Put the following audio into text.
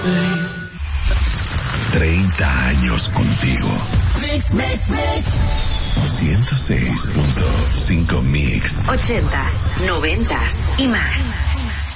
30 años contigo. 106.5 Mix. 80s, 90s y más.